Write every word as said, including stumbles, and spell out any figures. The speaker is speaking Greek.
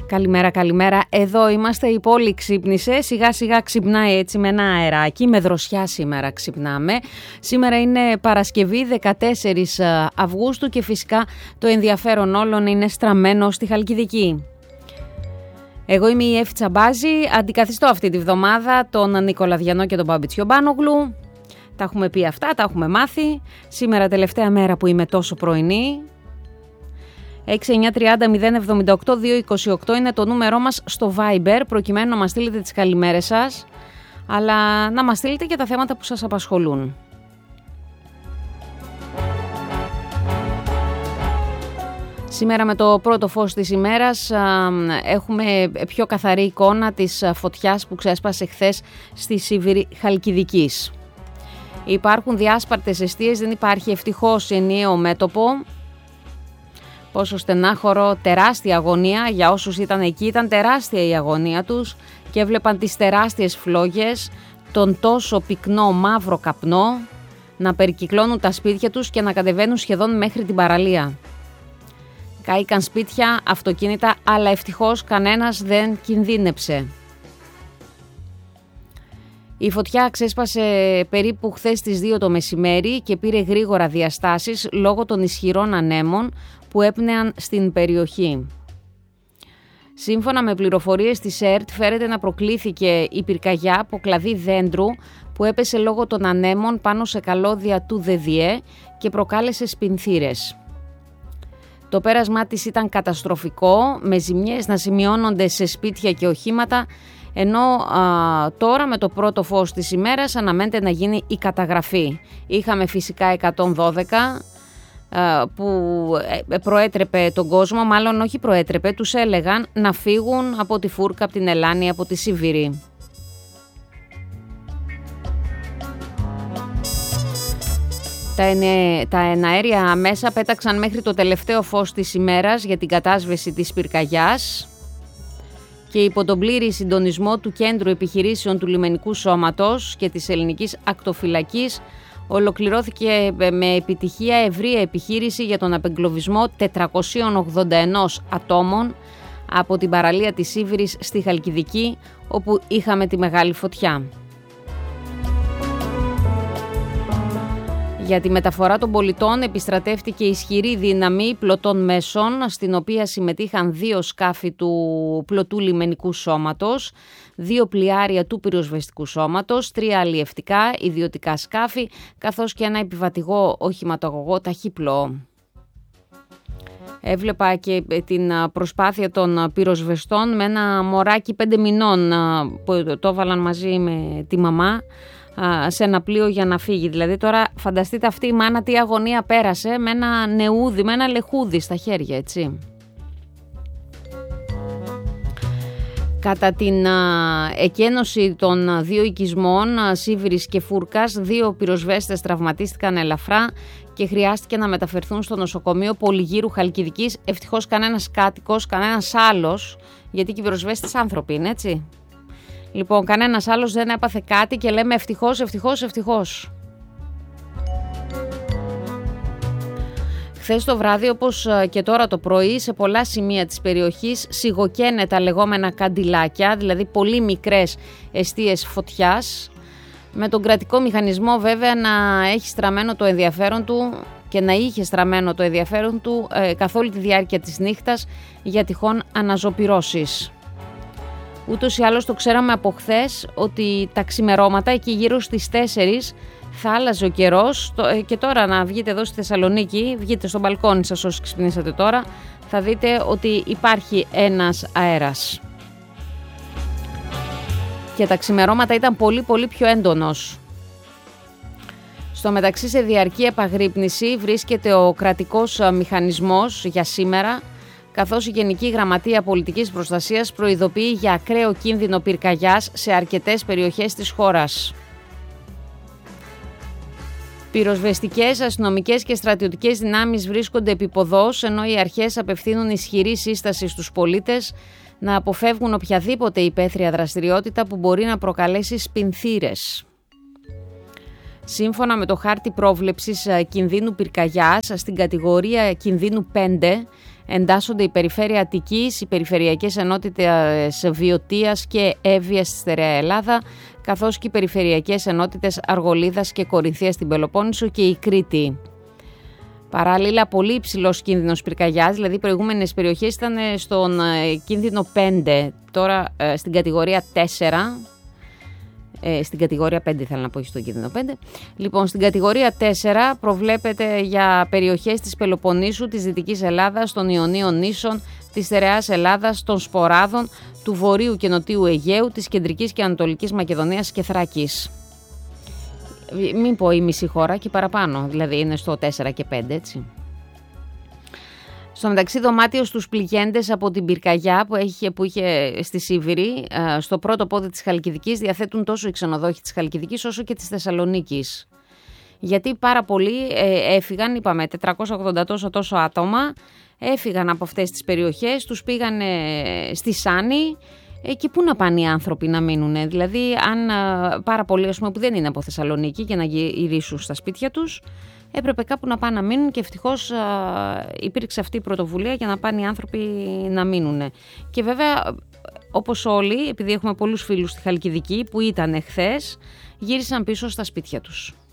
Καλημέρα, καλημέρα. Εδώ είμαστε, η πόλη ξύπνησε, σιγά σιγά ξυπνάει έτσι με ένα αεράκι, με δροσιά σήμερα ξυπνάμε. Σήμερα είναι Παρασκευή δεκατέσσερις Αυγούστου και φυσικά το ενδιαφέρον όλων είναι στραμμένο στη Χαλκιδική. Εγώ είμαι η Εύη Τσαμπάζη, αντικαθιστώ αυτή τη βδομάδα τον Νικολαδιανό και τον Μπάμπη Τσιομπάνογλου. Τα έχουμε πει αυτά, τα έχουμε μάθει. Σήμερα τελευταία μέρα που είμαι τόσο πρωινή. έξι εννιά τριάντα μηδέν εβδομήντα οκτώ δύο είκοσι οκτώ είναι το νούμερό μας στο Viber, προκειμένου να μας στείλετε τις καλημέρες σας, αλλά να μας στείλετε και τα θέματα που σας απασχολούν. Σήμερα με το πρώτο φως της ημέρας έχουμε πιο καθαρή εικόνα της φωτιάς που ξέσπασε χθες στη Σίβηρη Χαλκιδικής. Υπάρχουν διάσπαρτες εστίες, δεν υπάρχει ευτυχώς ενιαίο μέτωπο. Πόσο στενάχωρο, τεράστια αγωνία για όσους ήταν εκεί, ήταν τεράστια η αγωνία τους και έβλεπαν τις τεράστιες φλόγες, τον τόσο πυκνό μαύρο καπνό να περικυκλώνουν τα σπίτια τους και να κατεβαίνουν σχεδόν μέχρι την παραλία. Κάηκαν σπίτια, αυτοκίνητα, αλλά ευτυχώς κανένας δεν κινδύνεψε. Η φωτιά ξέσπασε περίπου χθες στις δύο το μεσημέρι και πήρε γρήγορα διαστάσεις λόγω των ισχυρών ανέμων που έπνεαν στην περιοχή. Σύμφωνα με πληροφορίες της ΕΡΤ, φέρεται να προκλήθηκε η πυρκαγιά από κλαδί δέντρου που έπεσε λόγω των ανέμων πάνω σε καλώδια του ΔΔΕ και προκάλεσε σπινθήρες. Το πέρασμά της ήταν καταστροφικό, με ζημιές να σημειώνονται σε σπίτια και οχήματα, ενώ α, τώρα με το πρώτο φως της ημέρας αναμένεται να γίνει η καταγραφή. Είχαμε φυσικά εκατόν δώδεκα που προέτρεπε τον κόσμο, μάλλον όχι προέτρεπε, τους έλεγαν να φύγουν από τη φούρκα, από την Ελλάνη, από τη Σίβηρη. Τα, ενε, τα εναέρια μέσα πέταξαν μέχρι το τελευταίο φως της ημέρας για την κατάσβεση της πυρκαγιάς και υπό τον πλήρη συντονισμό του Κέντρου Επιχειρήσεων του Λιμενικού Σώματος και της Ελληνικής Ακτοφυλακής ολοκληρώθηκε με επιτυχία ευρεία επιχείρηση για τον απεγκλωβισμό τετρακόσιων ογδόντα ένα ατόμων από την παραλία της Σίβηρης στη Χαλκιδική, όπου είχαμε τη μεγάλη φωτιά. Για τη μεταφορά των πολιτών επιστρατεύτηκε ισχυρή δύναμη πλωτών μέσων, στην οποία συμμετείχαν δύο σκάφη του πλωτού λιμενικού σώματος, δύο πλοιάρια του πυροσβεστικού σώματος, τρία αλλιευτικά ιδιωτικά σκάφη, καθώς και ένα επιβατηγό οχηματογωγό ταχύπλοο. Έβλεπα και την προσπάθεια των πυροσβεστών με ένα μωράκι πέντε μηνών που το έβαλαν μαζί με τη μαμά σε ένα πλοίο για να φύγει. Δηλαδή τώρα φανταστείτε αυτή η μάνα τι αγωνία πέρασε με ένα νεούδι, με ένα λεχούδι στα χέρια, έτσι. Κατά την α, εκένωση των δύο οικισμών α, Σίβηρης και Φούρκας, δύο πυροσβέστες τραυματίστηκαν ελαφρά και χρειάστηκε να μεταφερθούν στο νοσοκομείο Πολυγύρου Χαλκιδικής. Ευτυχώς κανένας κάτοικος, κανένας άλλος, γιατί και οι πυροσβέστες άνθρωποι είναι, έτσι. Λοιπόν, κανένας άλλος δεν έπαθε κάτι και λέμε ευτυχώς, ευτυχώς, ευτυχώς. Χθες το βράδυ, όπως και τώρα το πρωί, σε πολλά σημεία της περιοχής σιγοκαίνε τα λεγόμενα καντιλάκια, δηλαδή πολύ μικρές εστίες φωτιάς, με τον κρατικό μηχανισμό βέβαια να έχει στραμμένο το ενδιαφέρον του και να είχε στραμμένο το ενδιαφέρον του ε, καθ' όλη τη διάρκεια της νύχτας για τυχόν αναζωπυρώσεις. Ούτως ή άλλως το ξέραμε από χθες ότι τα ξημερώματα εκεί γύρω στις τέσσερις θα άλλαζε ο καιρός και τώρα να βγείτε εδώ στη Θεσσαλονίκη, βγείτε στο μπαλκόνι σας όσοι ξυπνήσατε τώρα, θα δείτε ότι υπάρχει ένας αέρας. Και τα ξημερώματα ήταν πολύ πολύ πιο έντονος. Στο μεταξύ σε διαρκή επαγρύπνηση βρίσκεται ο κρατικός μηχανισμός για σήμερα, καθώς η Γενική Γραμματεία Πολιτικής Προστασίας προειδοποιεί για ακραίο κίνδυνο πυρκαγιάς σε αρκετές περιοχές της χώρας. Πυροσβεστικές, αστυνομικές και στρατιωτικές δυνάμεις βρίσκονται επίποδος, ενώ οι αρχές απευθύνουν ισχυρή σύσταση στους πολίτες να αποφεύγουν οποιαδήποτε υπαίθρια δραστηριότητα που μπορεί να προκαλέσει σπινθήρες. Σύμφωνα με το χάρτη πρόβλεψης κινδύνου πυρκαγιάς, στην κατηγορία κινδύνου πέντε εντάσσονται η περιφέρεια Αττικής, οι περιφερειακές ενότητες Βιωτίας και Εύβοιας στη στερεά Ελλάδα, καθώς και οι περιφερειακές ενότητες Αργολίδας και Κορινθίας στην Πελοπόννησο και η Κρήτη. Παράλληλα, πολύ υψηλός κίνδυνος πυρκαγιάς, δηλαδή οι προηγούμενες περιοχές ήταν στον κίνδυνο πέντε, τώρα στην κατηγορία τέσσερα. Ε, στην κατηγορία πέντε θέλω να πω, όχι στον κίνδυνο πέντε. Λοιπόν, στην κατηγορία τέσσερα προβλέπεται για περιοχές της Πελοποννήσου, της Δυτικής Ελλάδας, των Ιωνίων νήσων, της Στερεάς Ελλάδας, των Σποράδων, του Βορείου και Νοτίου Αιγαίου, της Κεντρικής και Ανατολικής Μακεδονίας και Θράκης. Μην πω η μισή χώρα και παραπάνω, δηλαδή είναι στο τέσσερα και πέντε, έτσι. Στο μεταξύ, δωμάτιο στους πληγέντες από την πυρκαγιά που είχε, που είχε στη Σίβηρη, στο πρώτο πόδι της Χαλκιδικής, διαθέτουν τόσο οι ξενοδόχοι της Χαλκιδικής όσο και της Θεσσαλονίκης. Γιατί πάρα πολλοί ε, έφυγαν, είπαμε, τετρακόσια ογδόντα τόσο τόσο άτομα, έφυγαν από αυτές τις περιοχές, τους πήγαν στη Σάνη ε, και πού να πάνε οι άνθρωποι να μείνουν. Δηλαδή, αν ε, πάρα πολλοί, ας πούμε, που δεν είναι από Θεσσαλονίκη και να γυρίσουν στα σπίτια τους, έπρεπε κάπου να πάνε να μείνουν και ευτυχώς α, υπήρξε αυτή η πρωτοβουλία για να πάνε οι άνθρωποι να μείνουν. Και βέβαια, όπως όλοι, επειδή έχουμε πολλούς φίλους στη Χαλκιδική που ήταν εχθές, γύρισαν πίσω στα σπίτια τους.